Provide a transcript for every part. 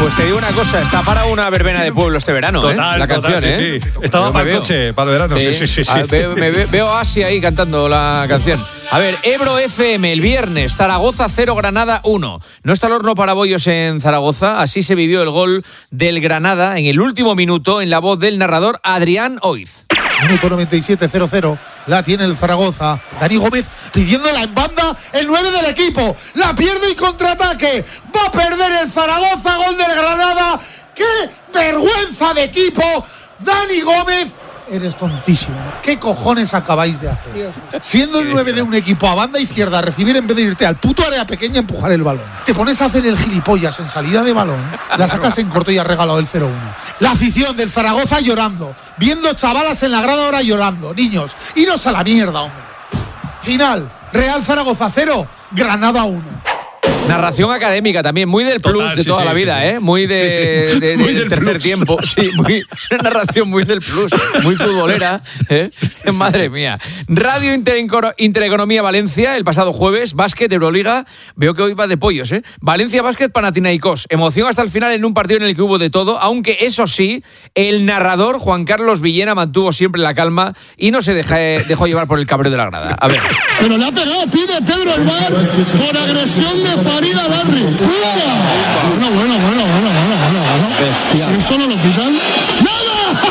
Pues te digo una cosa, está para una verbena de pueblo este verano, total, la canción, total, sí, sí. Estaba para el coche, para el verano, sí. Veo a Asia ahí cantando la canción. A ver, Ebro FM, el viernes, Zaragoza 0, Granada 1. No está el horno para bollos en Zaragoza, así se vivió el gol del Granada en el último minuto en la voz del narrador Adrián Oiz. Minuto 97, 0-0. La tiene el Zaragoza. Dani Gómez pidiéndola en banda, el 9 del equipo. La pierde y contraataque. Va a perder el Zaragoza, gol del Granada. ¡Qué vergüenza de equipo! Dani Gómez, eres tontísimo. ¿Qué cojones acabáis de hacer? Dios. Siendo el 9 de un equipo a banda izquierda, a recibir en vez de irte al puto área pequeña, empujar el balón. Te pones a hacer el gilipollas en salida de balón, la sacas en corto y has regalado el 0-1. La afición del Zaragoza llorando, viendo chavalas en la grada ahora llorando. Niños, iros a la mierda, hombre. Final, Real Zaragoza 0, Granada 1. Narración académica también, muy del plus. Total, de toda la vida, ¿eh? Muy de muy del tercer plus. Tiempo. Sí, una narración muy del plus, muy futbolera, ¿eh? Madre mía. Radio Intereconomía Valencia, el pasado jueves, básquet, Euroliga, veo que hoy va de pollos, ¿eh? Valencia Básquet, Panathinaikos. Emoción hasta el final en un partido en el que hubo de todo, aunque eso sí, el narrador Juan Carlos Villena mantuvo siempre la calma y no se dejó llevar por el cabreo de la grada. A ver. Pero le ha pegado, pide Pedro el VAR por agresión de Farida Larry. Bueno. Bestia. Si esto no lo pitan. ¡Nada!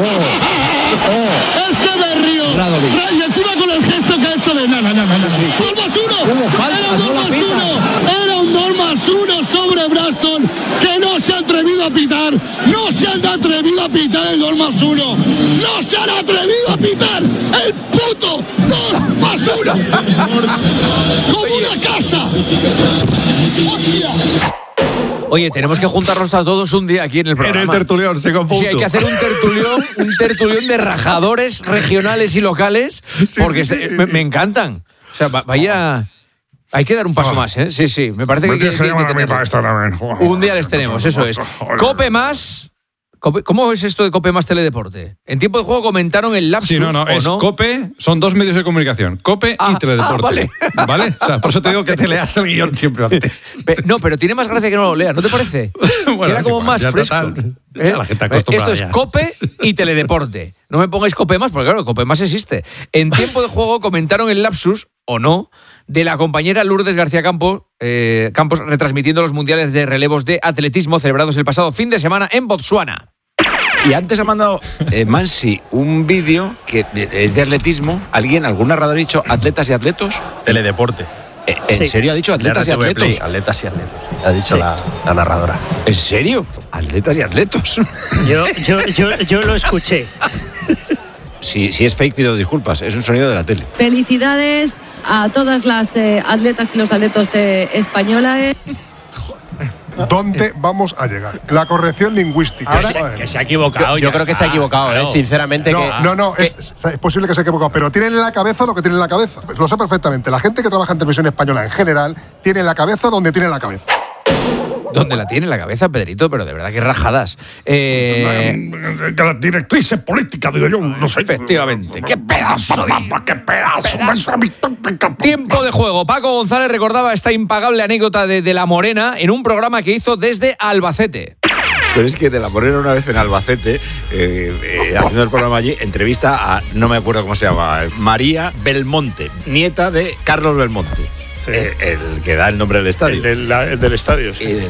Este berrío. Y encima con el gesto que ha hecho de nada. 2 más 1. Era un 2 más 1 sobre Braston que no se ha atrevido a pitar. No se han atrevido a pitar el 2 más 1. No se han atrevido a pitar el puto 2 más 1. Como una casa. ¡Hostia! Oye, tenemos que juntarnos a todos un día aquí en el programa. En el tertulión, se confunde. Sí, hay que hacer un tertulión de rajadores regionales y locales, porque me encantan. O sea, vaya... Hay que dar un paso más, ¿eh? Sí, me parece que un día les tenemos, eso es. Cope Más... ¿Cómo es esto de Cope Más Teledeporte? En tiempo de juego comentaron el lapsus. Sí, no, es no? Cope, son 2 medios de comunicación, Cope y Teledeporte. Vale. O sea, por eso te digo que te leas el guión siempre antes. No, pero tiene más gracia que no lo leas, ¿no te parece? Bueno, queda como más fresco. La gente acostumbrada. Esto es Cope y Teledeporte. No me pongáis Cope Más, porque claro, Cope Más existe. En tiempo de juego comentaron el lapsus, o no, de la compañera Lourdes García Campos retransmitiendo los mundiales de relevos de atletismo celebrados el pasado fin de semana en Botsuana. Y antes ha mandado Mansi un vídeo que es de atletismo. ¿Algún narrador ha dicho atletas y atletos? Teledeporte. ¿En serio ha dicho atletas y atletos? Atletas y atletos. Ha dicho la narradora. ¿En serio? Atletas y atletos. Yo lo escuché. Si es fake, pido disculpas. Es un sonido de la tele. Felicidades a todas las atletas y los atletos españolas. ¿Dónde vamos a llegar? La corrección lingüística. Ahora, que se ha equivocado. Yo creo que se ha equivocado, claro. Sinceramente. Es posible que se haya equivocado, pero tienen en la cabeza lo que tienen en la cabeza. Pues lo sé perfectamente. La gente que trabaja en televisión española en general tiene en la cabeza donde tiene la cabeza. ¿Dónde la tiene la cabeza, Pedrito? Pero de verdad que rajadas. Las directrices políticas, digo yo, no sé. Efectivamente. ¡Qué pedazo! Tiempo de juego. Paco González recordaba esta impagable anécdota de La Morena en un programa que hizo desde Albacete. Pero es que de La Morena una vez en Albacete, haciendo el programa allí, entrevista a, no me acuerdo cómo se llama, María Belmonte, nieta de Carlos Belmonte. Sí. El que da el nombre del estadio. El del estadio, sí.